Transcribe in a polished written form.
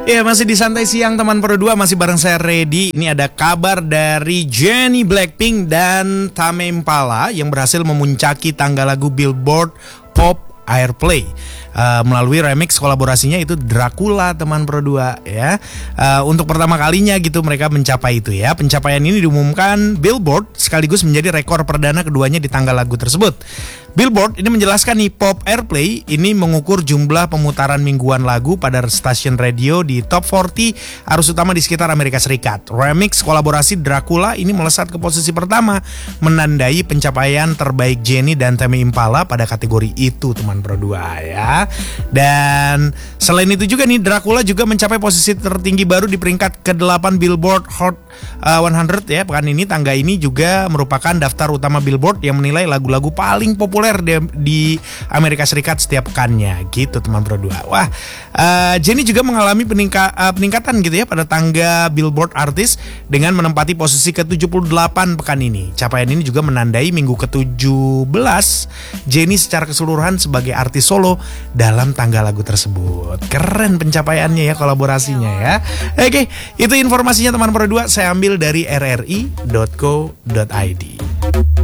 Ya, masih di Santai Siang teman Pro 2, masih bareng saya Reddy. Ini ada kabar dari Jennie Blackpink dan Tame Impala yang berhasil memuncaki tangga lagu Billboard Pop Airplay melalui remix kolaborasinya itu Dracula teman Pro 2 ya. Untuk pertama kalinya gitu mereka mencapai itu ya. Pencapaian ini diumumkan Billboard sekaligus menjadi rekor perdana keduanya di tangga lagu tersebut. Billboard ini menjelaskan nih, Pop Airplay ini mengukur jumlah pemutaran mingguan lagu pada stasiun radio di top 40 arus utama di sekitar Amerika Serikat. Remix kolaborasi Dracula ini melesat ke posisi pertama, menandai pencapaian terbaik Jennie dan Tame Impala pada kategori itu teman Pro 2 ya. Dan selain itu juga nih, Dracula juga mencapai posisi tertinggi baru di peringkat ke-8 Billboard Hot 100 ya. Pekan ini tangga ini juga merupakan daftar utama Billboard yang menilai lagu-lagu paling populer di Amerika Serikat setiap pekannya gitu teman Pro 2. Wah, Jennie juga mengalami peningkatan gitu ya pada tangga Billboard Artist dengan menempati posisi ke-78 pekan ini. Capaian ini juga menandai minggu ke-17 Jennie secara keseluruhan sebagai artis solo dalam tangga lagu tersebut. Keren pencapaiannya ya, kolaborasinya ya. Oke, itu informasinya teman Pro 2 saya ambil dari rri.co.id.